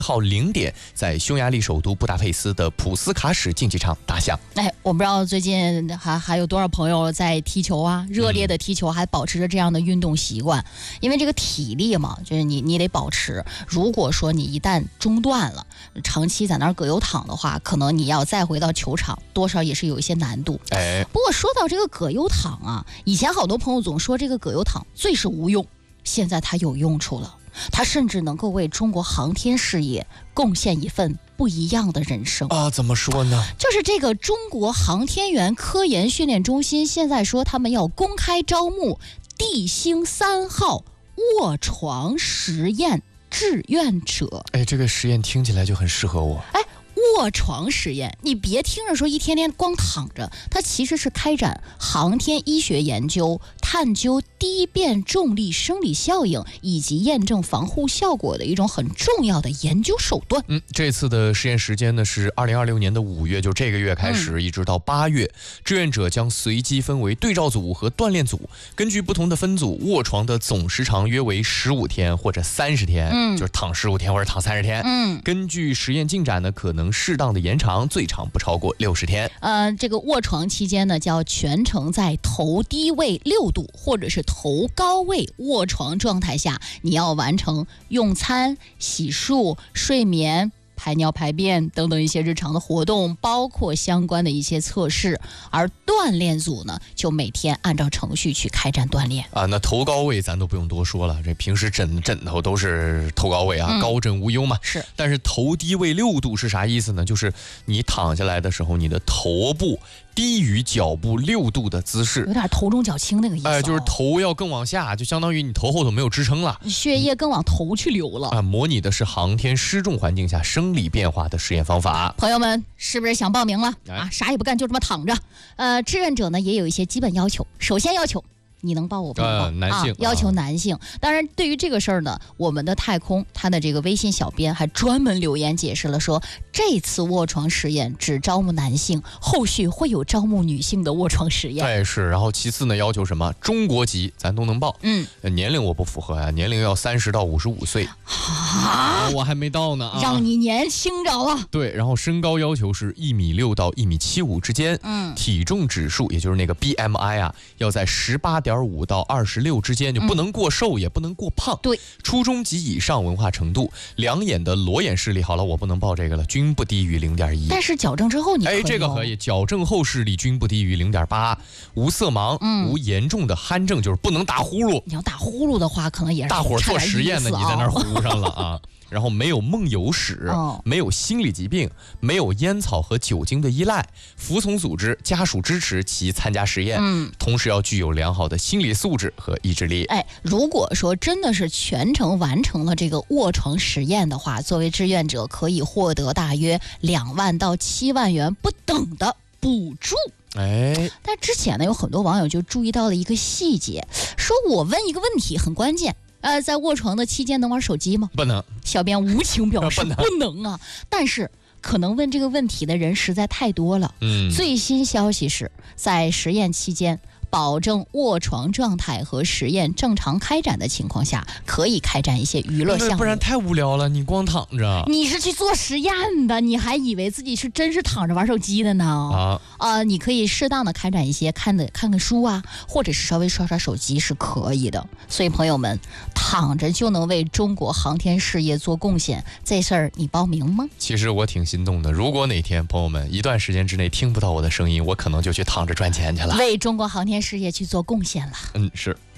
号0点在匈牙利首都布达佩斯的普斯卡什竞技场打响。 我不知道最近还有多少朋友在踢球啊，热烈的踢球，还保持着这样的运动习惯。因为这个体力嘛，就是你得保持。如果说你一旦中断了，长期在那儿葛优躺的话，可能你要再回到球场，多少也是有一些难度。不过说到这个葛优躺啊，以前好多朋友总说这个葛优躺最是无用，现在它有用处了。它甚至能够为中国航天事业贡献一份不一样的人生啊！怎么说呢？ 就是这个中国航天员科研训练中心现在说他们要公开招募地星3号卧床实验志愿者。 这个实验听起来就很适合我。 卧床实验，你别听着说一天天光躺着，它其实是开展航天医学研究，探究低变重力生理效应以及验证防护效果的一种很重要的研究手段。 这次的实验时间呢是2026年的5月，就这个月开始，一直到8月。志愿者将随机分为对照组和锻炼组，根据不同的分组，卧床的总时长约为15天或者30天，就是躺15天或者躺30天。根据实验进展呢，可能适当的延长，最长不超过60天。 这个卧床期间呢，叫全程在头低位6度或者是头高位卧床状态下，你要完成用餐、洗漱、睡眠、排尿排便等等一些日常的活动，包括相关的一些测试。而锻炼组呢，就每天按照程序去开展锻炼那头高位咱都不用多说了，这平时枕头都是头高位啊，高枕无忧嘛。 是。 但是头低位6度是啥意思呢？就是你躺下来的时候，你的头部低于脚部6度的姿势， 有点头重脚轻那个意思。 就是头要更往下，就相当于你头后头没有支撑了， 血液更往头去流了。 模拟的是航天失重环境下生理变化的实验方法。 朋友们是不是想报名了啥也不干就这么躺着？志愿者呢也有一些基本要求，首先要求你能报我不能报， 男性要求男性。当然对于这个事儿呢，我们的太空他的这个微信小编还专门留言解释了，说这次卧床实验只招募男性，后续会有招募女性的卧床实验。 是。然后其次呢，要求什么中国籍咱都能报。年龄我不符合呀，年龄要30到55岁。我还没到呢让你年轻着了。 对，然后身高要求是1.6米到1.75米之间。体重指数也就是那个 BMI 要在18.5到26之间，就不能过瘦也不能过胖。 对， 初中级以上文化程度，两眼的裸眼视力，好了，我不能报这个了，均不低于0.1。 但是矫正之后你可以这个可以，矫正后视力均不低于0.8，无色盲，无严重的鼾症，就是不能打呼噜。 你要打呼噜的话，可能也是大伙做实验呢，你在那儿呼上了然后没有梦游史，没有心理疾病，没有烟草和酒精的依赖，服从组织家属支持其参加实验，同时要具有良好的心理素质和意志力。 如果说真的是全程完成了这个卧床实验的话，作为志愿者可以获得大约2万到7万元不等的补助。但之前呢，有很多网友就注意到了一个细节，说我问一个问题很关键。在卧床的期间能玩手机吗？ 不能。 小编无情表示不能啊。但是可能问这个问题的人实在太多了。最新消息是在实验期间，保证卧床状态和实验正常开展的情况下，可以开展一些娱乐项目。 不然太无聊了，你光躺着。 你是去做实验的，你还以为自己是真是躺着玩手机的呢？你可以适当的开展一些看看书或者是稍微刷刷手机是可以的。所以朋友们，躺着就能为中国航天事业做贡献，这事儿你报名吗？ 其实我挺心动的，如果哪天朋友们一段时间之内听不到我的声音，我可能就去躺着赚钱去了， 为中国航天事业去做贡献了。 是。